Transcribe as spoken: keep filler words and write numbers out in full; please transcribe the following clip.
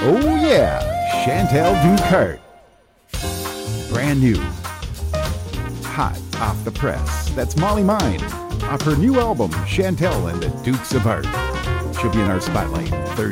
Oh yeah, Chantel Ducart. Brand new. Hot off the press. That's Molly Mine. Off her new album, Chantel and the Dukes of Art. She'll be in our spotlight Thursday.